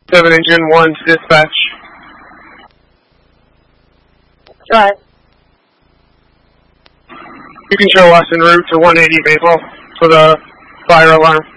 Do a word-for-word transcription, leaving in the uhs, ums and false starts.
seven Engine one to dispatch. Go ahead. You can show us en route to one eighty Maple for the fire alarm.